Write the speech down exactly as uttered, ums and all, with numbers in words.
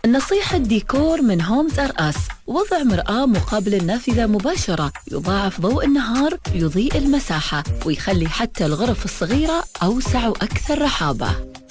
نصيحة ديكور من هومز ار اس: وضع مرآة مقابل النافذة مباشرة يضاعف ضوء النهار، يضيء المساحة ويخلي حتى الغرف الصغيرة أوسع وأكثر رحابة.